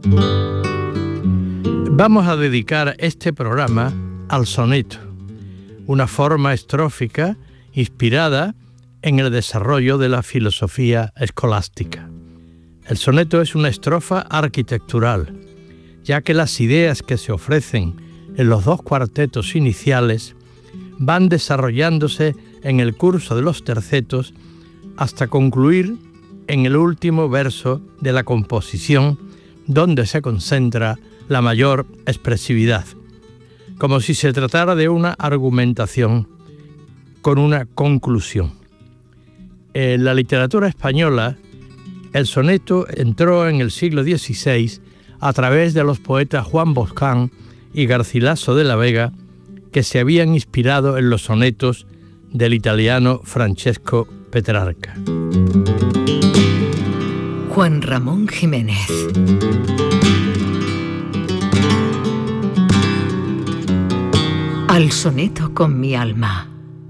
Vamos a dedicar este programa al soneto, una forma estrófica inspirada en el desarrollo de la filosofía escolástica. El soneto es una estrofa arquitectural, ya que las ideas que se ofrecen en los dos cuartetos iniciales van desarrollándose en el curso de los tercetos hasta concluir en el último verso de la composición, donde se concentra la mayor expresividad, como si se tratara de una argumentación con una conclusión. En la literatura española, el soneto entró en el siglo XVI a través de los poetas Juan Boscán y Garcilaso de la Vega, que se habían inspirado en los sonetos del italiano Francesco Petrarca. Juan Ramón Jiménez. Al soneto con mi alma.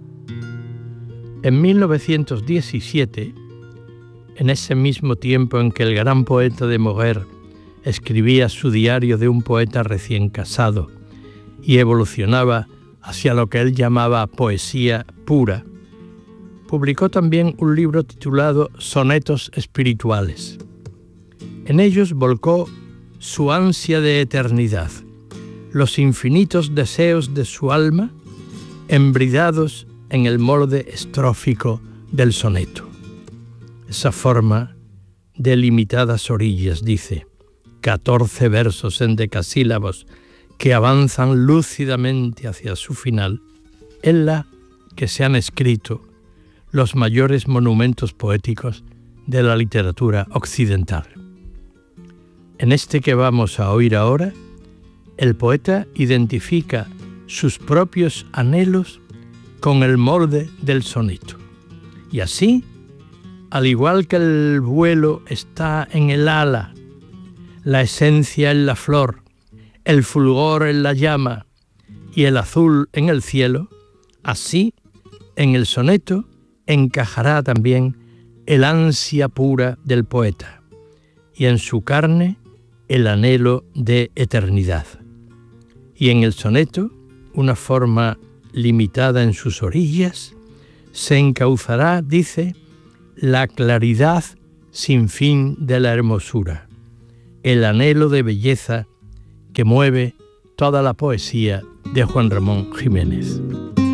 En 1917, en ese mismo tiempo en que el gran poeta de Moguer escribía su diario de un poeta recién casado y evolucionaba hacia lo que él llamaba poesía pura, publicó también un libro titulado Sonetos Espirituales. En ellos volcó su ansia de eternidad, los infinitos deseos de su alma, embridados en el molde estrófico del soneto. Esa forma de limitadas orillas, dice, 14 versos en decasílabos que avanzan lúcidamente hacia su final, en la que se han escrito los mayores monumentos poéticos de la literatura occidental. En este que vamos a oír ahora, el poeta identifica sus propios anhelos con el molde del soneto. Y así, al igual que el vuelo está en el ala, la esencia en la flor, el fulgor en la llama y el azul en el cielo, así, en el soneto encajará también el ansia pura del poeta y en su carne el anhelo de eternidad. Y en el soneto, una forma limitada en sus orillas, se encauzará, dice, la claridad sin fin de la hermosura, el anhelo de belleza que mueve toda la poesía de Juan Ramón Jiménez.